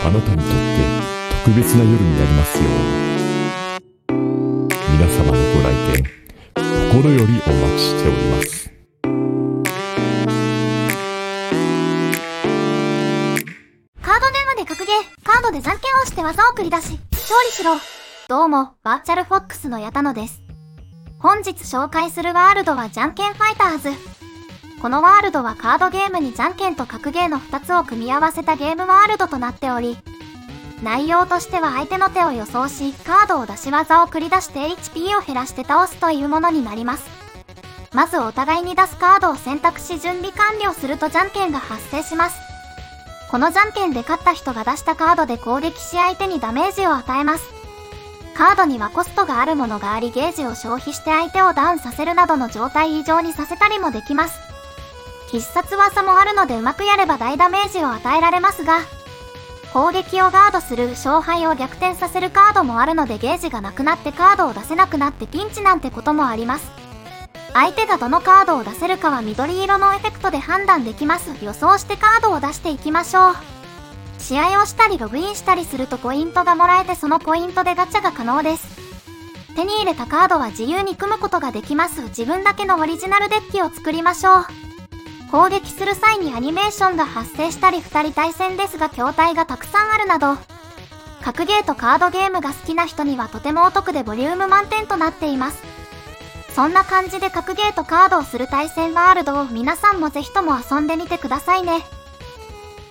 あなたにとって特別な夜になりますように。皆様のご来店、心よりお待ちしております。 カードゲームで格ゲー、カードでじゃんけんをして技を繰り出し、勝利しろ。どうも、バーチャルフォックスの矢田野です。本日紹介するワールドはじゃんけんファイターズ。このワールドはカードゲームにじゃんけんと格ゲーの2つを組み合わせたゲームワールドとなっており、内容としては相手の手を予想し、カードを出し技を繰り出して HP を減らして倒すというものになります。まずお互いに出すカードを選択し準備完了するとじゃんけんが発生します。このじゃんけんで勝った人が出したカードで攻撃し相手にダメージを与えます。カードにはコストがあるものがありゲージを消費して相手をダウンさせるなどの状態異常にさせたりもできます。必殺技もあるのでうまくやれば大ダメージを与えられますが、攻撃をガードする勝敗を逆転させるカードもあるのでゲージがなくなってカードを出せなくなってピンチなんてこともあります。相手がどのカードを出せるかは緑色のエフェクトで判断できます。予想してカードを出していきましょう。試合をしたりログインしたりするとポイントがもらえてそのポイントでガチャが可能です。手に入れたカードは自由に組むことができます。自分だけのオリジナルデッキを作りましょう。攻撃する際にアニメーションが発生したり2人対戦ですが筐体がたくさんあるなど、格ゲーとカードゲームが好きな人にはとてもお得でボリューム満点となっています。そんな感じで格ゲーとカードをする対戦ワールドを皆さんもぜひとも遊んでみてくださいね。